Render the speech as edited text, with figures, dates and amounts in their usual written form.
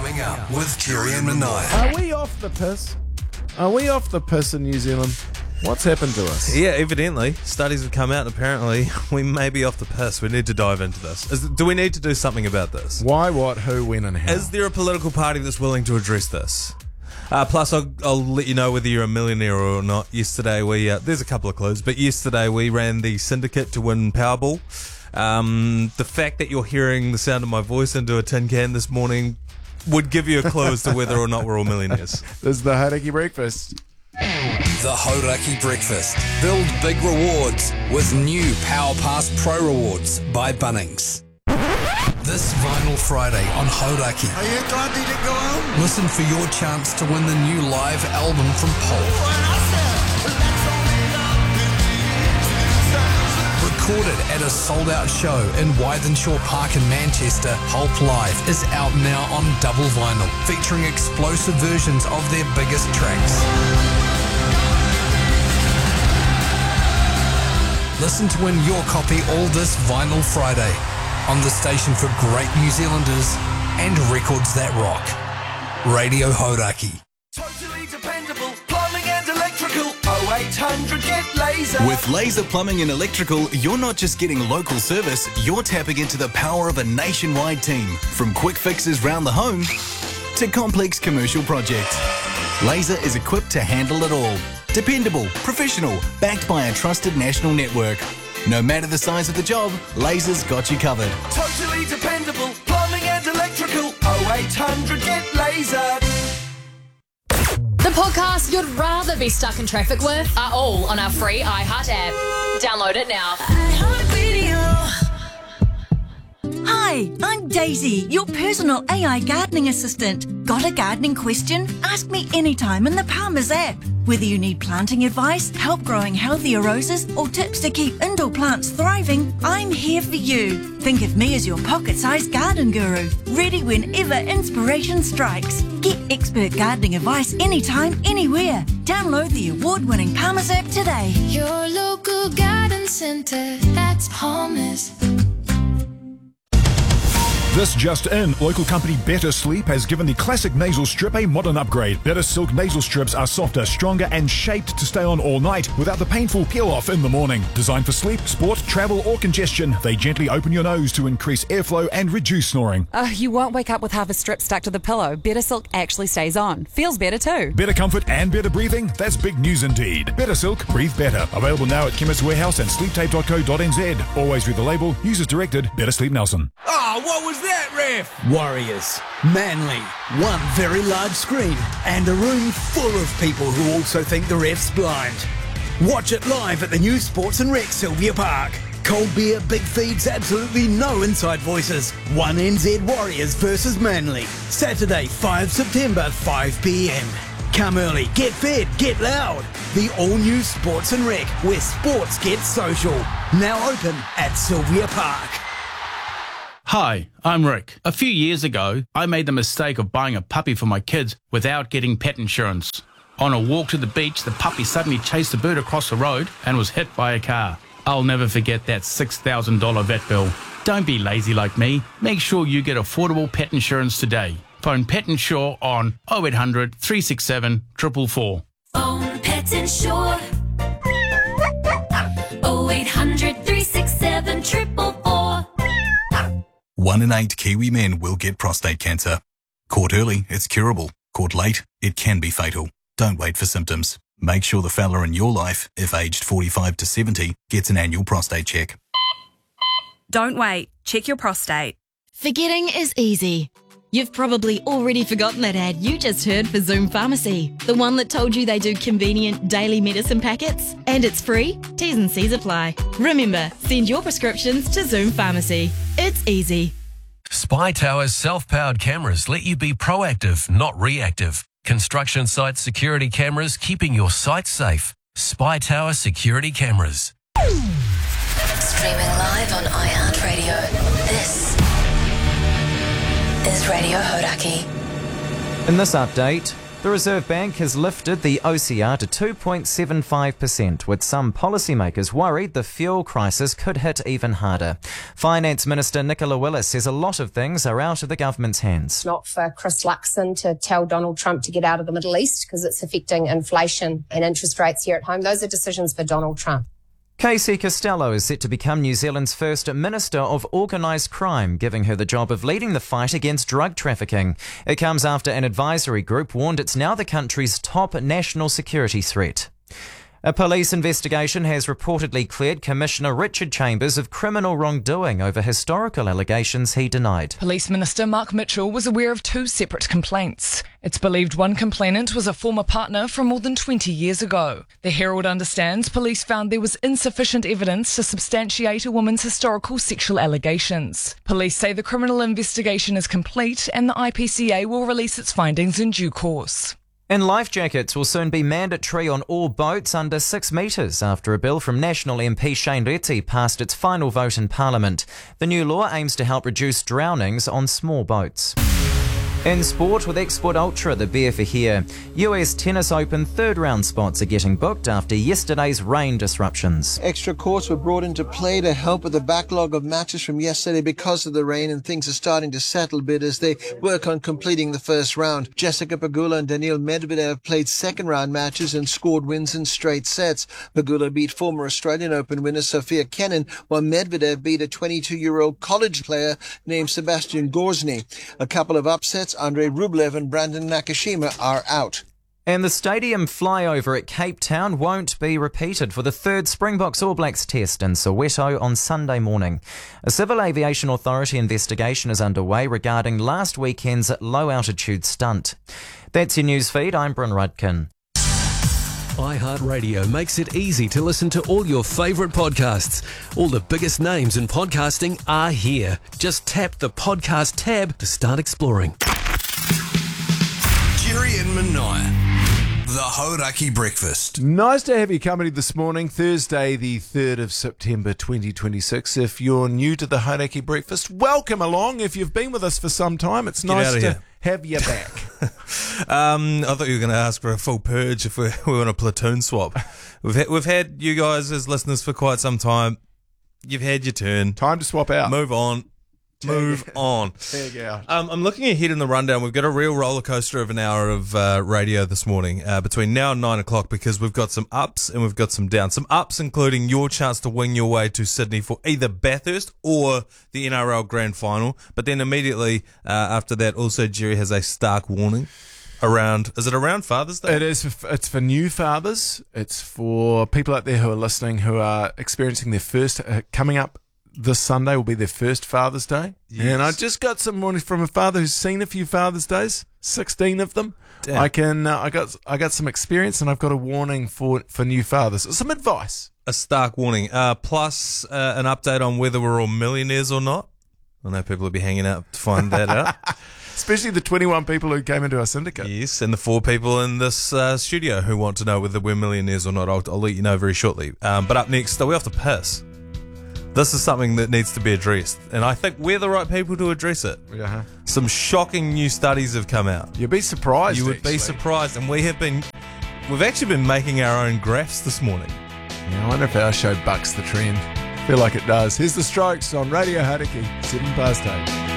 Coming up with Kerry and Manaya. Are we off the piss? Are we off the piss in New Zealand? What's happened to us? Yeah, evidently. Studies have come out, apparently. We may be off the piss. We need to dive into this. Do we need to do something about this? Why, what, who, when, and how? Is there a political party that's willing to address this? Plus, I'll let you know whether you're a millionaire or not. Yesterday, there's a couple of clues, but yesterday we ran the syndicate to win Powerball. The fact that you're hearing the sound of my voice into a tin can this morning would give you a clue as to whether or not we're all millionaires. This is the Hauraki Breakfast. The Hauraki Breakfast. Build big rewards with new Power Pass Pro Rewards by Bunnings. This Vinyl Friday on Hauraki. Are you glad you didn't go home? Listen for your chance to win the new live album from Pulp. Recorded at a sold-out show in Wythenshawe Park in Manchester, Pulp Live is out now on double vinyl, featuring explosive versions of their biggest tracks. Listen to win your copy all this Vinyl Friday on the station for great New Zealanders and records that rock. Radio Hauraki. Totally dependable plumbing and electrical. 0800 get Laser. With Laser Plumbing and Electrical, you're not just getting local service, you're tapping into the power of a nationwide team. From quick fixes round the home to complex commercial projects. Laser is equipped to handle it all. Dependable, professional, backed by a trusted national network. No matter the size of the job, Laser's got you covered. Totally dependable plumbing and electrical. 0800 get Laser. The podcasts you'd rather be stuck in traffic with are all on our free iHeart app. Download it now. Hi, I'm Daisy, your personal AI gardening assistant. Got a gardening question? Ask me anytime in the Palmer's app. Whether you need planting advice, help growing healthier roses, or tips to keep indoor plants thriving, I'm here for you. Think of me as your pocket-sized garden guru, ready whenever inspiration strikes. Get expert gardening advice anytime, anywhere. Download the award-winning Palmer's app today. Your local garden centre, that's Palmer's. This just in, local company Better Sleep has given the classic nasal strip a modern upgrade. Better Silk nasal strips are softer, stronger and shaped to stay on all night without the painful peel-off in the morning. Designed for sleep, sport, travel or congestion, they gently open your nose to increase airflow and reduce snoring. You won't wake up with half a strip stuck to the pillow. Better Silk actually stays on. Feels better too. Better comfort and better breathing? That's big news indeed. Better Silk, breathe better. Available now at Chemist Warehouse and sleeptape.co.nz. Always read the label. Use as directed. Better Sleep Nelson. Oh, what was that, ref? Warriors. Manly. One very large screen and a room full of people who also think the ref's blind. Watch it live at the new Sports and Rec Sylvia Park. Cold beer, big feeds, absolutely no inside voices. 1NZ Warriors versus Manly. Saturday, 5 September, 5 p.m. Come early, get fed, get loud. The all-new Sports and Rec, where sports gets social. Now open at Sylvia Park. Hi, I'm Rick. A few years ago, I made the mistake of buying a puppy for my kids without getting pet insurance. On a walk to the beach, the puppy suddenly chased a bird across the road and was hit by a car. I'll never forget that $6,000 vet bill. Don't be lazy like me. Make sure you get affordable pet insurance today. Phone Pet Insure on 0800 367 444. Phone Pet Insure. 0800 367 444. 1 in 8 Kiwi men will get prostate cancer. Caught early, it's curable. Caught late, it can be fatal. Don't wait for symptoms. Make sure the fella in your life, if aged 45 to 70, gets an annual prostate check. Don't wait. Check your prostate. Forgetting is easy. You've probably already forgotten that ad you just heard for Zoom Pharmacy, the one that told you they do convenient daily medicine packets. And it's free. T's and C's apply. Remember, send your prescriptions to Zoom Pharmacy. It's easy. Spy Tower's self-powered cameras let you be proactive, not reactive. Construction site security cameras keeping your site safe. Spy Tower security cameras. Streaming live on iHeartRadio. This is Radio Hauraki. In this update, The Reserve Bank has lifted the OCR to 2.75%, with some policymakers worried the fuel crisis could hit even harder. Finance Minister Nicola Willis says a lot of things are out of the government's hands. Not for Chris Luxon to tell Donald Trump to get out of the Middle East because it's affecting inflation and interest rates here at home. Those are decisions for Donald Trump. Casey Costello is set to become New Zealand's first Minister of Organised Crime, giving her the job of leading the fight against drug trafficking. It comes after an advisory group warned it's now the country's top national security threat. A police investigation has reportedly cleared Commissioner Richard Chambers of criminal wrongdoing over historical allegations he denied. Police Minister Mark Mitchell was aware of 2 separate complaints. It's believed one complainant was a former partner from more than 20 years ago. The Herald understands police found there was insufficient evidence to substantiate a woman's historical sexual allegations. Police say the criminal investigation is complete and the IPCA will release its findings in due course. And life jackets will soon be mandatory on all boats under 6 metres after a bill from National MP Shane Reti passed its final vote in Parliament. The new law aims to help reduce drownings on small boats. In sport, with Export Ultra, the beer for here. US Tennis Open third-round spots are getting booked after yesterday's rain disruptions. Extra courts were brought into play to help with the backlog of matches from yesterday because of the rain, and things are starting to settle a bit as they work on completing the first round. Jessica Pegula and Daniil Medvedev played second-round matches and scored wins in straight sets. Pegula beat former Australian Open winner Sophia Kenin, while Medvedev beat a 22-year-old college player named Sebastian Gorzny. A couple of upsets. Andrei Rublev and Brandon Nakashima are out. And the stadium flyover at Cape Town won't be repeated for the third Springboks All Blacks test in Soweto on Sunday morning. A Civil Aviation Authority investigation is underway regarding last weekend's low-altitude stunt. That's your news feed. I'm Bryn Rudkin. iHeartRadio makes it easy to listen to all your favourite podcasts. All the biggest names in podcasting are here. Just tap the podcast tab to start exploring. Jerry and Manoia, the Hauraki Breakfast. Nice to have your company this morning, Thursday the 3rd of September 2026. If you're new to the Hauraki Breakfast, welcome along. If you've been with us for some time, it's nice to have you back. I thought you were going to ask for a full purge if we're on a platoon swap. We've had you guys as listeners for quite some time. You've had your turn. Time to swap out. Move on. Move on. Tag out. I'm looking ahead in the rundown. We've got a real roller coaster of an hour of radio this morning between now and 9 o'clock because we've got some ups and we've got some downs. Some ups including your chance to wing your way to Sydney for either Bathurst or the NRL Grand Final. But then immediately after that, also Jerry has a stark warning. Is it around Father's Day? It is. It's for new fathers. It's for people out there who are listening who are experiencing their first coming up. This Sunday will be their first Father's Day. Yes. And I just got some warning from a father who's seen a few Father's Days, 16 of them. Damn. I got some experience and I've got a warning for new fathers. Some advice. A stark warning. Plus an update on whether we're all millionaires or not. I know people will be hanging out to find that out. Especially the 21 people who came into our syndicate. Yes, and the 4 people in this studio who want to know whether we're millionaires or not. I'll let you know very shortly. But up next, are we off to piss? This is something that needs to be addressed, and I think we're the right people to address it. Uh-huh. Some shocking new studies have come out. You'd be surprised. You would be surprised, and we've actually been making our own graphs this morning. Yeah, I wonder if our show bucks the trend. I feel like it does. Here's the Strokes on Radio Hauraki, 7 past 8.